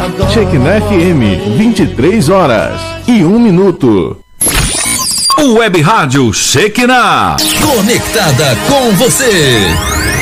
Shekinah FM, 23 horas e 1 minuto. Web Rádio Shekinah, conectada com você.